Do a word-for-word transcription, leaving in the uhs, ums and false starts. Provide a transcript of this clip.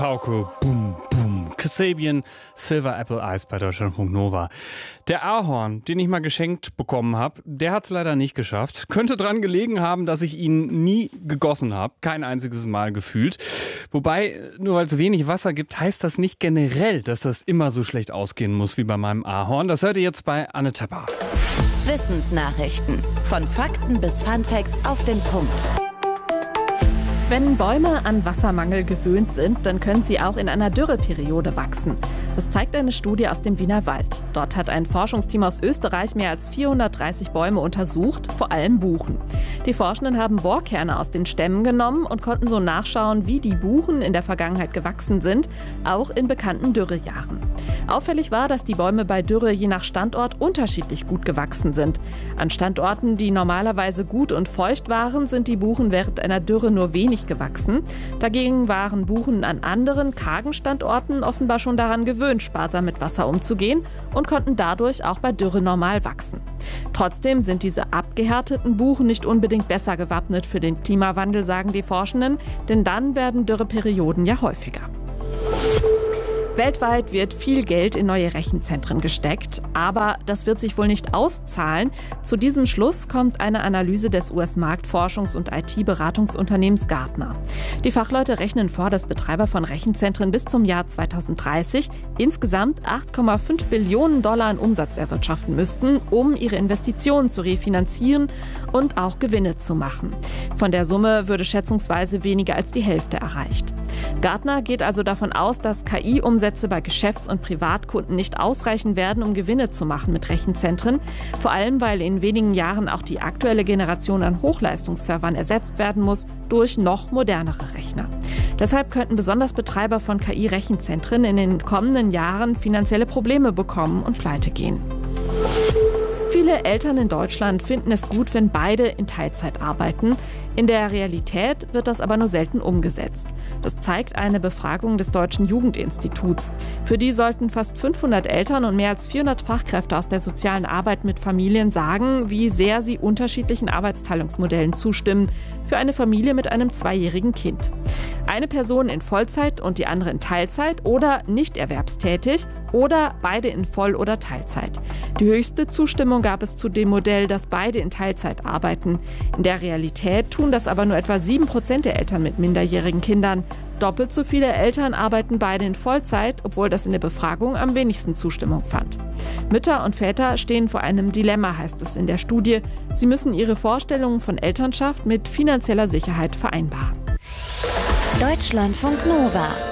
Pauke, boom, boom. Kasabian, Silver Apple Eis bei Deutschlandfunk Nova. Der Ahorn, den ich mal geschenkt bekommen habe, der hat es leider nicht geschafft. Könnte dran gelegen haben, dass ich ihn nie gegossen habe. Kein einziges Mal gefühlt. Wobei, nur weil es wenig Wasser gibt, heißt das nicht generell, dass das immer so schlecht ausgehen muss wie bei meinem Ahorn. Das hört ihr jetzt bei Anne Tapper. Wissensnachrichten. Von Fakten bis Funfacts auf den Punkt. Wenn Bäume an Wassermangel gewöhnt sind, dann können sie auch in einer Dürreperiode wachsen. Das zeigt eine Studie aus dem Wiener Wald. Dort hat ein Forschungsteam aus Österreich mehr als vierhundertdreißig Bäume untersucht, vor allem Buchen. Die Forschenden haben Bohrkerne aus den Stämmen genommen und konnten so nachschauen, wie die Buchen in der Vergangenheit gewachsen sind, auch in bekannten Dürrejahren. Auffällig war, dass die Bäume bei Dürre je nach Standort unterschiedlich gut gewachsen sind. An Standorten, die normalerweise gut und feucht waren, sind die Buchen während einer Dürre nur wenig gewachsen. Dagegen waren Buchen an anderen, kargen Standorten offenbar schon daran gewöhnt, sparsam mit Wasser umzugehen und konnten dadurch auch bei Dürre normal wachsen. Trotzdem sind diese abgehärteten Buchen nicht unbedingt besser gewappnet für den Klimawandel, sagen die Forschenden, denn dann werden Dürreperioden ja häufiger. Weltweit wird viel Geld in neue Rechenzentren gesteckt, aber das wird sich wohl nicht auszahlen. Zu diesem Schluss kommt eine Analyse des U S-Marktforschungs- und I T-Beratungsunternehmens Gartner. Die Fachleute rechnen vor, dass Betreiber von Rechenzentren bis zum Jahr zweitausenddreißig insgesamt acht Komma fünf Billionen Dollar an Umsatz erwirtschaften müssten, um ihre Investitionen zu refinanzieren und auch Gewinne zu machen. Von der Summe würde schätzungsweise weniger als die Hälfte erreicht. Gartner geht also davon aus, dass K I-Umsätze bei Geschäfts- und Privatkunden nicht ausreichen werden, um Gewinne zu machen mit Rechenzentren. Vor allem, weil in wenigen Jahren auch die aktuelle Generation an Hochleistungsservern ersetzt werden muss durch noch modernere Rechner. Deshalb könnten besonders Betreiber von K I-Rechenzentren in den kommenden Jahren finanzielle Probleme bekommen und pleite gehen. Viele Eltern in Deutschland finden es gut, wenn beide in Teilzeit arbeiten. In der Realität wird das aber nur selten umgesetzt. Das zeigt eine Befragung des Deutschen Jugendinstituts. Für die sollten fast fünfhundert Eltern und mehr als vierhundert Fachkräfte aus der sozialen Arbeit mit Familien sagen, wie sehr sie unterschiedlichen Arbeitsteilungsmodellen zustimmen für eine Familie mit einem zweijährigen Kind. Eine Person in Vollzeit und die andere in Teilzeit oder nicht erwerbstätig oder beide in Voll- oder Teilzeit. Die höchste Zustimmung gab es zu dem Modell, dass beide in Teilzeit arbeiten. In der Realität tun das aber nur etwa sieben Prozent der Eltern mit minderjährigen Kindern. Doppelt so viele Eltern arbeiten beide in Vollzeit, obwohl das in der Befragung am wenigsten Zustimmung fand. Mütter und Väter stehen vor einem Dilemma, heißt es in der Studie. Sie müssen ihre Vorstellungen von Elternschaft mit finanzieller Sicherheit vereinbaren. Deutschlandfunk Nova.